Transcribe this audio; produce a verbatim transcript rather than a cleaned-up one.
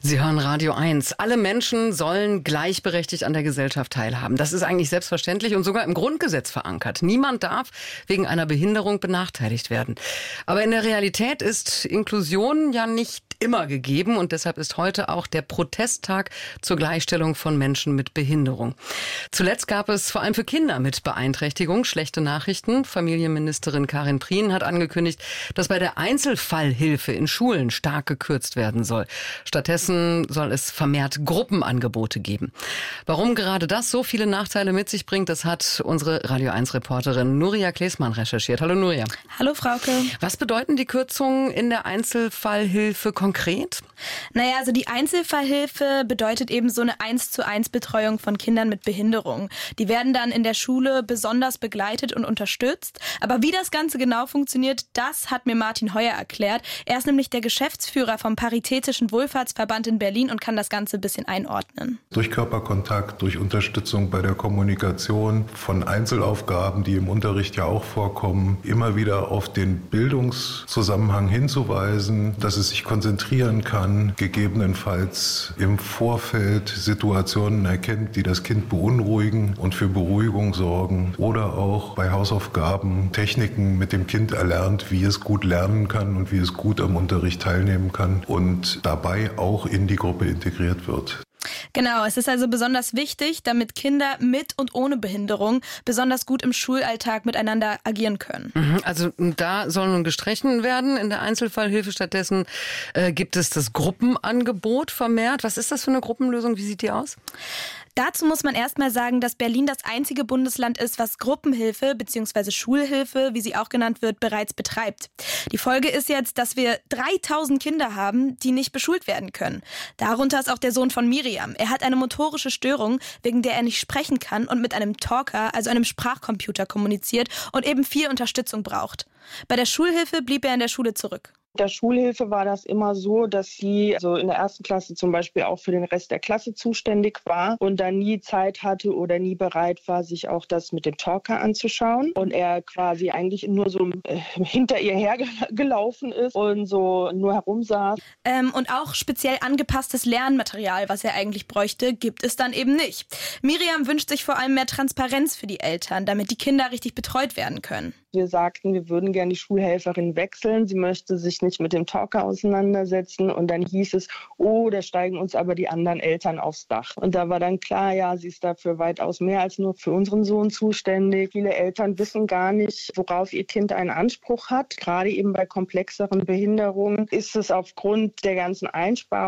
Sie hören Radio eins. Alle Menschen sollen gleichberechtigt an der Gesellschaft teilhaben. Das ist eigentlich selbstverständlich und sogar im Grundgesetz verankert. Niemand darf wegen einer Behinderung benachteiligt werden. Aber in der Realität ist Inklusion ja nicht immer gegeben und deshalb ist heute auch der Protesttag zur Gleichstellung von Menschen mit Behinderung. Zuletzt gab es vor allem für Kinder mit Beeinträchtigung schlechte Nachrichten. Familienministerin Karin Prien hat angekündigt, dass bei der Einzelfallhilfe in Schulen stark gekürzt werden soll. Stattdessen soll es vermehrt Gruppenangebote geben. Warum gerade das so viele Nachteile mit sich bringt, das hat unsere Radio eins Reporterin Nuria Klesmann recherchiert. Hallo Nuria. Hallo Frauke. Was bedeuten die Kürzungen in der Einzelfallhilfe konkret? Naja, also die Einzelfallhilfe bedeutet eben so eine eins zu eins Betreuung von Kindern mit Behinderung. Die werden dann in der Schule besonders begleitet und unterstützt. Aber wie das Ganze genau funktioniert, das hat mir Martin Heuer erklärt. Er ist nämlich der Geschäftsführer vom Paritätischen Wohlfahrtsverband in Berlin und kann das Ganze ein bisschen einordnen. Durch Körperkontakt, durch Unterstützung bei der Kommunikation von Einzelaufgaben, die im Unterricht ja auch vorkommen, immer wieder auf den Bildungszusammenhang hinzuweisen, dass es sich konzentrieren kann, gegebenenfalls im Vorfeld Situationen erkennt, die das Kind beunruhigen und für Beruhigung sorgen oder auch bei Hausaufgaben Techniken mit dem Kind erlernt, wie es gut lernen kann und wie es gut am Unterricht teilnehmen kann und dabei auch in die Gruppe integriert wird. Genau, es ist also besonders wichtig, damit Kinder mit und ohne Behinderung besonders gut im Schulalltag miteinander agieren können. Also da soll nun gestrichen werden in der Einzelfallhilfe. Stattdessen äh, gibt es das Gruppenangebot vermehrt. Was ist das für eine Gruppenlösung? Wie sieht die aus? Dazu muss man erstmal sagen, dass Berlin das einzige Bundesland ist, was Gruppenhilfe bzw. Schulhilfe, wie sie auch genannt wird, bereits betreibt. Die Folge ist jetzt, dass wir dreitausend Kinder haben, die nicht beschult werden können. Darunter ist auch der Sohn von Miriam. Er hat eine motorische Störung, wegen der er nicht sprechen kann und mit einem Talker, also einem Sprachcomputer, kommuniziert und eben viel Unterstützung braucht. Bei der Schulhilfe blieb er in der Schule zurück. Der Schulhilfe war das immer so, dass sie also in der ersten Klasse zum Beispiel auch für den Rest der Klasse zuständig war und dann nie Zeit hatte oder nie bereit war, sich auch das mit dem Talker anzuschauen. Und er quasi eigentlich nur so äh, hinter ihr hergelaufen ist und so nur herumsaß. Ähm, und auch speziell angepasstes Lernmaterial, was er eigentlich bräuchte, gibt es dann eben nicht. Miriam wünscht sich vor allem mehr Transparenz für die Eltern, damit die Kinder richtig betreut werden können. Wir sagten, wir würden gerne die Schulhelferin wechseln. Sie möchte sich nicht mit dem Talker auseinandersetzen. Und dann hieß es, oh, da steigen uns aber die anderen Eltern aufs Dach. Und da war dann klar, ja, sie ist dafür weitaus mehr als nur für unseren Sohn zuständig. Viele Eltern wissen gar nicht, worauf ihr Kind einen Anspruch hat. Gerade eben bei komplexeren Behinderungen ist es aufgrund der ganzen Einsparungen